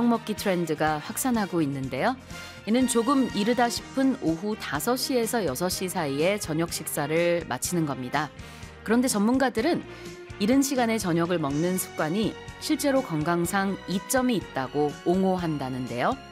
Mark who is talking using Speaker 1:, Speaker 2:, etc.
Speaker 1: 저녁 먹기 트렌드가 확산하고 있는데요. 이는 조금 이르다 싶은 오후 5시에서 6시 사이에 저녁 식사를 마치는 겁니다. 그런데 전문가들은 이른 시간에 저녁을 먹는 습관이 실제로 건강상 이점이 있다고 옹호한다는데요.